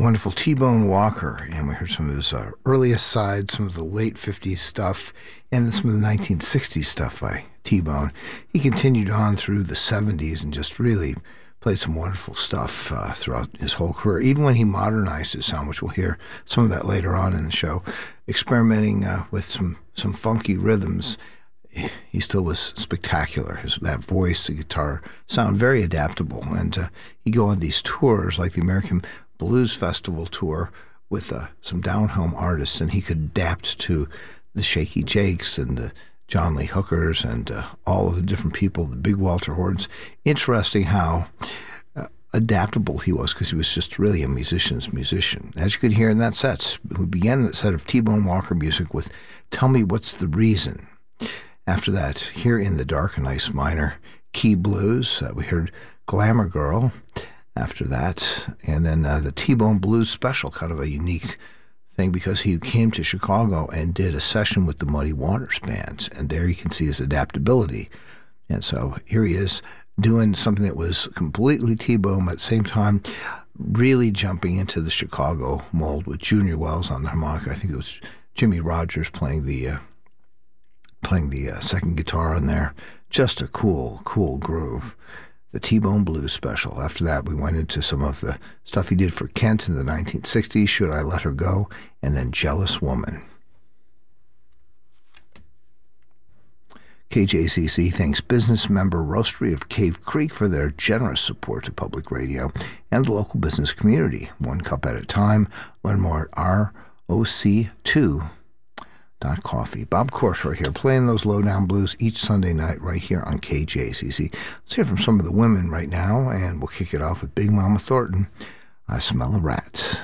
wonderful T-Bone Walker, and we heard some of his earliest side, some of the late 50s stuff, and then some of the 1960s stuff by T-Bone. He continued on through the 70s and just really played some wonderful stuff throughout his whole career, even when he modernized his sound, which we'll hear some of that later on in the show, experimenting with some funky rhythms. He still was spectacular. That voice, the guitar, sound very adaptable, and he'd go on these tours like the American Blues Festival tour with some down-home artists, and he could adapt to the Shaky Jakes and the John Lee Hookers and all of the different people, the big Walter Hortons. Interesting how adaptable he was, because he was just really a musician's musician. As you could hear in that set, we began that set of T-Bone Walker music with Tell Me What's the Reason. After that, here in the dark and nice minor key blues, we heard Glamour Girl. After that, and then the T-Bone Blues Special, kind of a unique thing because he came to Chicago and did a session with the Muddy Waters Band, and there you can see his adaptability. And so here he is doing something that was completely T-Bone, but at the same time really jumping into the Chicago mold with Junior Wells on the harmonica. I think it was Jimmy Rogers playing the second guitar on there. Just a cool groove. The T-Bone Blues Special. After that, we went into some of the stuff he did for Kent in the 1960s, Should I Let Her Go, and then Jealous Woman. KJCC thanks business member Roastery of Cave Creek for their generous support to public radio and the local business community. One cup at a time. Learn more at ROC2.coffee. Bob Corshore here, playing those low-down blues each Sunday night right here on KJCC. Let's hear from some of the women right now, and we'll kick it off with Big Mama Thornton. I Smell a Rat.